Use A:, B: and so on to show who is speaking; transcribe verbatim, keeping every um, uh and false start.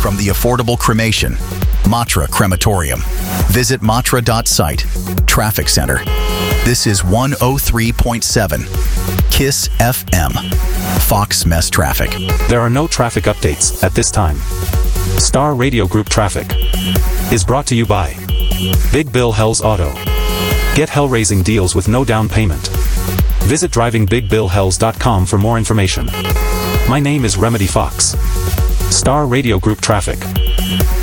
A: from the affordable cremation, Matra Crematorium. Visit matra dot site. Traffic Center. This is one oh three point seven KISS F M. Fox Mess Traffic.
B: There are no traffic updates at this time. Star Radio Group Traffic is brought to you by Big Bill Hells Auto. Get hell-raising deals with no down payment. Visit driving big bill hells dot com for more information. My name is Remedy Fox. Star Radio Group Traffic.